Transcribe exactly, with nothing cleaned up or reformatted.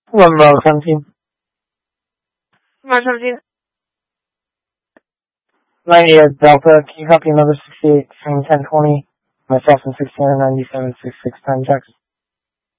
One Bravo seventeen. Mark seventeen. ninety-eight Delta, can you copy number sixty-eight, stream ten twenty, myself in sixteen ninety-seven sixty-six time checks?